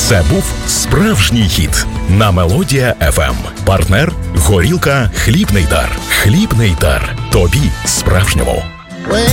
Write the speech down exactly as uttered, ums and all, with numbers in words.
Це був справжній хіт на Мелодія еф ем. Партнер – горілка «Хлібний дар». «Хлібний дар». Тобі справжньому.